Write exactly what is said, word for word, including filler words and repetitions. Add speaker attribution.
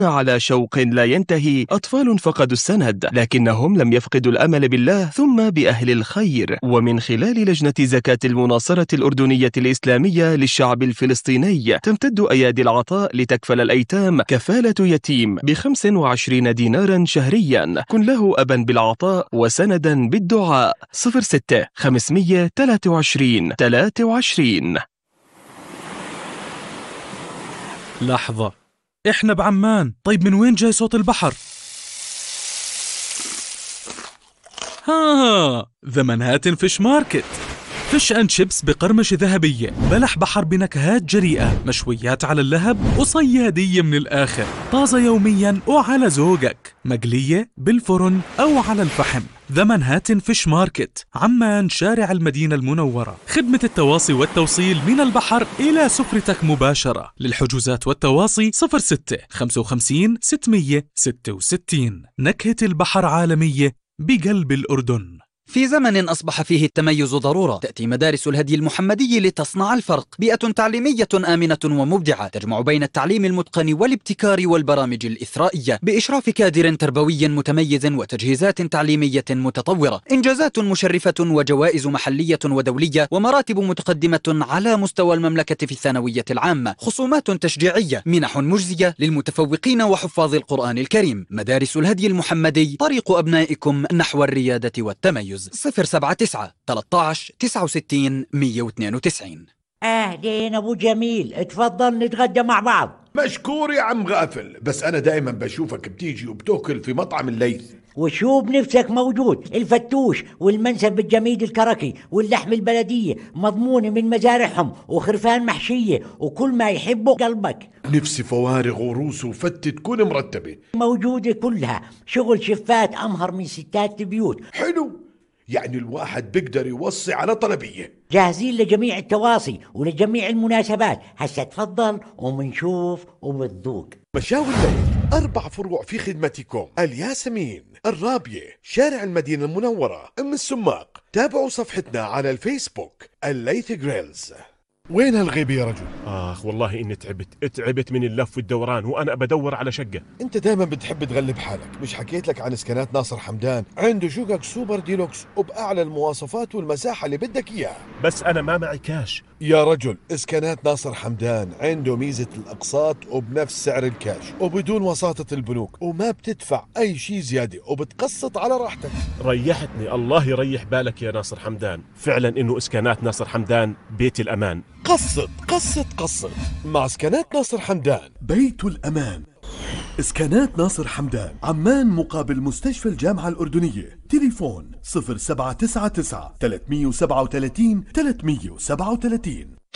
Speaker 1: على شوق لا ينتهي. أطفال فقدوا السند لكنهم لم يفقدوا الأمل بالله ثم بأهل الخير. ومن خلال لجنة زكاة المناصرة الأردنية الإسلامية للشعب الفلسطيني تمتد أيادي العطاء لتكفل الأيتام كفالة يتيم بخمس وعشرين دينارا شهريا. كن له أبا بالعطاء وسندا بالدعاء. صفر ستة خمسمية ثلاثة وعشرين ثلاثة وعشرين.
Speaker 2: لحظة، إحنا بعمان. طيب من وين جاي صوت البحر؟ ها، ذا منهاتن فيش ماركت. فيش أند شيبس بقرمشة ذهبية، بلح بحر بنكهات جريئة، مشويات على اللهب وصيادية من الآخر، طازة يوميا وعلى ذوقك، مقلية بالفرن أو على الفحم. ذا منهاتن فيش ماركت، عمان، شارع المدينة المنورة. خدمة التواصي والتوصيل من البحر إلى سفرتك مباشرة. للحجوزات والتواصي صفر ستة خمسة وخمسين ستمية ستة وستين. نكهة البحر عالمية بقلب الأردن.
Speaker 3: في زمن أصبح فيه التميز ضرورة، تأتي مدارس الهدي المحمدي لتصنع الفرق. بيئة تعليمية آمنة ومبدعة تجمع بين التعليم المتقن والابتكار والبرامج الإثرائية بإشراف كادر تربوي متميز وتجهيزات تعليمية متطورة. إنجازات مشرفة وجوائز محلية ودولية ومراتب متقدمة على مستوى المملكة في الثانوية العامة. خصومات تشجيعية، منح مجزية للمتفوقين وحفاظ القرآن الكريم. مدارس الهدي المحمدي، طريق أبنائكم نحو الريادة والتميز. صفر سبعة تسعة ثلاثة عشر تسعة وستين مية واثنين وتسعين.
Speaker 4: أهلين أبو جميل، اتفضل نتغدى مع بعض.
Speaker 5: مشكور يا عم غافل، بس أنا دائما بشوفك بتيجي وبتأكل في مطعم الليث.
Speaker 4: وشو بنفسك موجود، الفتوش والمنسف الجميد الكركي واللحم البلدية مضمونة من مزارعهم وخرفان محشية وكل ما يحبه قلبك.
Speaker 5: نفسي فوارغ وروس وفتة تكون مرتبة
Speaker 4: موجودة كلها، شغل شفات أمهر من ستات البيوت.
Speaker 5: حلو، يعني الواحد بيقدر يوصي على طلبية.
Speaker 4: جاهزين لجميع التواصي ولجميع المناسبات. هسا تفضل ومنشوف وبتذوق.
Speaker 5: مشاوي الليل، أربع فروع في خدمتكم: الياسمين، الرابية، شارع المدينة المنورة، أم السماق. تابعوا صفحتنا على الفيسبوك الليث جريلز.
Speaker 6: وين هالغيبة يا رجل؟
Speaker 7: آخ والله إني تعبت تعبت من اللف والدوران وأنا بدور على شقة.
Speaker 6: أنت دائما بتحب تغلب حالك. مش حكيت لك عن اسكانات ناصر حمدان؟ عنده شقق سوبر ديلوكس وبأعلى المواصفات والمساحة اللي بدك إياها.
Speaker 7: بس أنا ما معي كاش
Speaker 6: يا رجل، اسكانات ناصر حمدان عنده ميزة الأقساط وبنفس سعر الكاش وبدون وساطة البنوك، وما بتدفع أي شيء زيادة وبتقسط على راحتك.
Speaker 7: ريحتني، الله يريح بالك يا ناصر حمدان. فعلا إنه اسكانات ناصر حمدان بيت الأمان.
Speaker 6: قسط قسط قسط مع اسكانات ناصر حمدان، بيت الأمان. اسكانات ناصر حمدان، عمان، مقابل مستشفى الجامعة الأردنية. تليفون صفر سبعة تسعة تسعة ثلاثمية وسبعة وثلاثين ثلاثمية وسبعة وثلاثين.